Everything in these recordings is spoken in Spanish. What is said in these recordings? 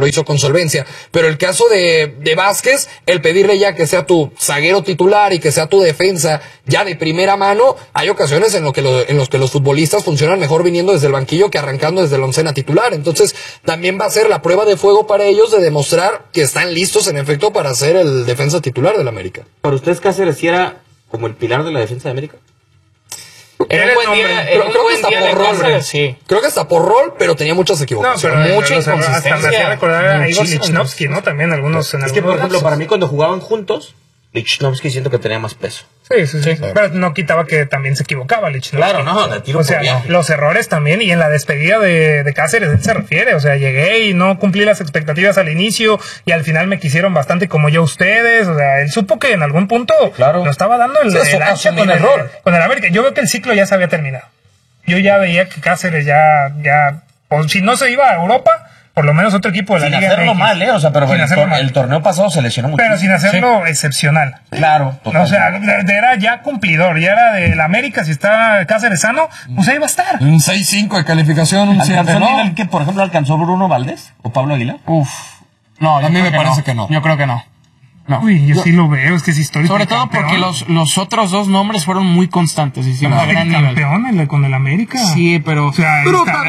lo hizo con solvencia. Pero el caso de Vázquez, el pedirle ya que sea tu zaguero titular y que sea tu defensa ya de primera mano, hay ocasiones en los que los futbolistas funcionan mejor viniendo desde el banquillo que arrancando desde la oncena titular. Entonces, también va a ser la prueba de fuego para ellos de demostrar que están listos en efecto para ser el defensa titular del América. ¿Para ustedes Cáceres sí era como el pilar de la defensa de América? Creo que está por rol. Sí. Creo que está por rol, pero tenía muchas equivocaciones. No, pero mucha inconsistencia. Hasta me hacía recordar a Igor Lichnowsky, ¿no? También algunos. Es que, por ejemplo, para mí cuando jugaban juntos, Lichnowsky siento que tenía más peso. Sí. Pero no quitaba que también se equivocaba Lichnowsky. Claro, no, de tiro por viaje. Los errores también, y en la despedida de Cáceres él se refiere, o sea, llegué y no cumplí las expectativas al inicio y al final me quisieron bastante como yo ustedes, o sea, él supo que en algún punto lo estaba dando el ancho con el América. Yo veo que el ciclo ya se había terminado. Yo ya veía que Cáceres ya o si no se iba a Europa, por lo menos otro equipo de la Liga. Sin hacerlo mal, o sea, pero el torneo pasado se lesionó mucho. Pero sin hacerlo excepcional. Claro. O sea, era ya cumplidor, ya era del América, si está Cáceres sano, pues ahí va a estar. Un 6-5 de calificación, un 7, ¿Alcanzó el nivel que, por ejemplo, alcanzó Bruno Valdés o Pablo Aguilar? No, a mí me parece que no. Yo creo que no. No. Uy, yo sí lo veo, es que es histórico. Sobre todo porque los otros dos nombres fueron muy constantes. Hicieron un gran nivel. Campeón con el América. Sí, pero... O sea,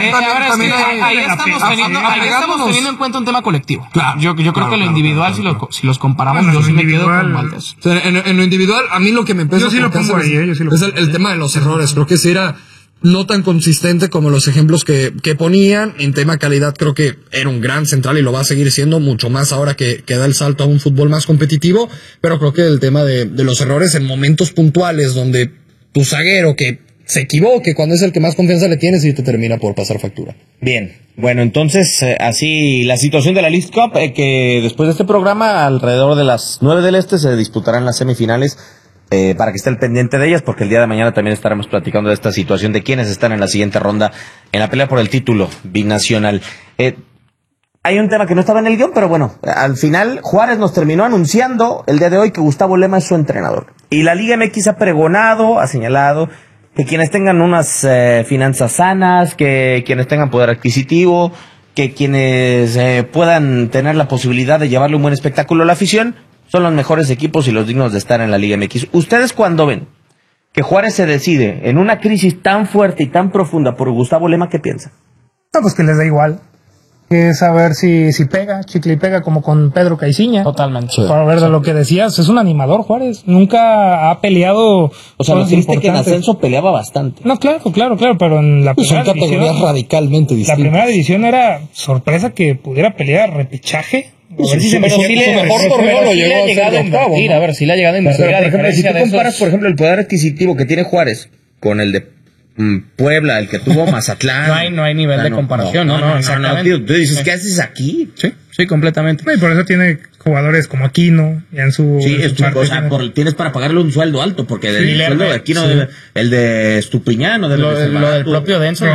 ahí estamos teniendo en cuenta un tema colectivo. Claro. Yo creo que lo individual, si los comparamos, yo sí me quedo con Valdés. O sea, en lo individual, a mí lo que me pesa es el tema de los errores. Creo que sí era no tan consistente como los ejemplos que ponían. En tema calidad creo que era un gran central y lo va a seguir siendo mucho más ahora que da el salto a un fútbol más competitivo, pero creo que el tema de los errores en momentos puntuales donde tu zaguero que se equivoque cuando es el que más confianza le tienes y te termina por pasar factura. Bien, bueno, entonces así la situación de la Leagues Cup, que después de este programa alrededor de las 9 del Este se disputarán las semifinales. Para que esté al pendiente de ellas, porque el día de mañana también estaremos platicando de esta situación de quienes están en la siguiente ronda en la pelea por el título binacional. Hay un tema que no estaba en el guión, pero bueno, al final Juárez nos terminó anunciando el día de hoy que Gustavo Lema es su entrenador. Y la Liga MX ha pregonado, ha señalado que quienes tengan unas finanzas sanas, que quienes tengan poder adquisitivo, que quienes puedan tener la posibilidad de llevarle un buen espectáculo a la afición, son los mejores equipos y los dignos de estar en la Liga MX. ¿Ustedes cuando ven que Juárez se decide en una crisis tan fuerte y tan profunda por Gustavo Lema, qué piensan? No, pues que les da igual. Que es saber si pega, chicle y pega, como con Pedro Caiciña. Totalmente. Para ver de lo que decías, es un animador Juárez. Nunca ha peleado. O sea, lo triste que en ascenso peleaba bastante. No, claro, pero en la primera división. Son categorías radicalmente distintas. La primera división era sorpresa que pudiera pelear repechaje. Su mejor torneo lo llegó a llegado a invertir, ¿no? A ver, si le ha llegado a invertir. Pero, por ejemplo, si tú comparas, por ejemplo, el poder adquisitivo que tiene Juárez con el de Puebla, el que tuvo Mazatlán. no hay nivel de comparación, ¿no? Tío, tú dices, ¿qué haces aquí? Sí, completamente. Y por eso tiene jugadores como Aquino y en su... Sí, tienes para pagarle un sueldo alto, porque el sueldo de Aquino, el de Estupiñán, lo del propio Denso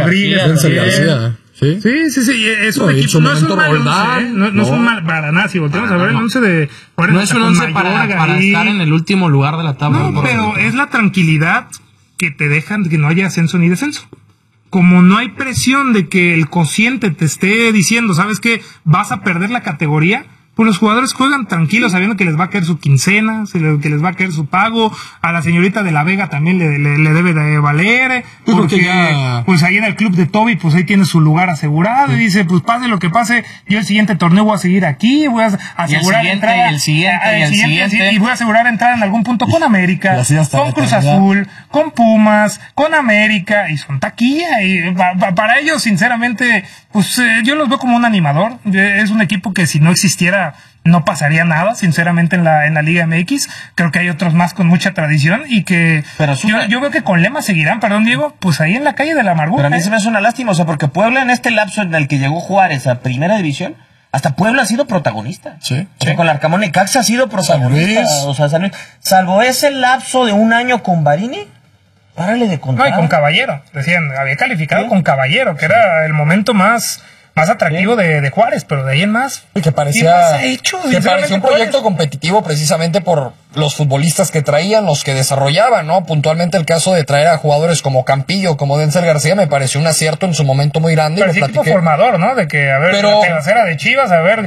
García. Sí, es un equipo, no es un mal once, no es un mal para nada, si volteamos a ver el once de... No es un once para estar en el último lugar de la tabla. No, pero es la tranquilidad que te dejan que no haya ascenso ni descenso. Como no hay presión de que el cociente te esté diciendo, ¿sabes qué? Vas a perder la categoría. Pues los jugadores juegan tranquilos sabiendo que les va a caer su quincena, que les va a caer su pago. A la señorita de la Vega también le debe de valer, porque pues ahí en el club de Toby, pues ahí tiene su lugar asegurado. Y dice, pues pase lo que pase, yo el siguiente torneo voy a seguir aquí, voy a asegurar entrada. El siguiente. Y voy a asegurar entrar en algún punto con América, con Cruz Azul, con Pumas, con América, y son taquilla. Y para ellos, sinceramente, pues yo los veo como un animador. Es un equipo que si no existiera no pasaría nada, sinceramente, en la Liga MX. Creo que hay otros más con mucha tradición y que yo veo que con Lema seguirán, perdón Diego, pues ahí en la calle de la amargura. Pero a mí se me hace una lástima, o sea, porque Puebla en este lapso en el que llegó Juárez a Primera División, hasta Puebla ha sido protagonista. Sí. O sea, con el Arcamón Necaxa ha sido protagonista. O sea, salvo ese lapso de un año con Barini, párale de contar. No, y con Caballero, decían, había calificado con Caballero, que era el momento más atractivo de Juárez, pero de ahí en más. Y que parecía un proyecto competitivo precisamente por los futbolistas que traían, los que desarrollaban, ¿no? Puntualmente el caso de traer a jugadores como Campillo, como Denzel García, me pareció un acierto en su momento muy grande. Pero sí, tipo formador, ¿no? De que, a ver, la tercera de Chivas, a ver,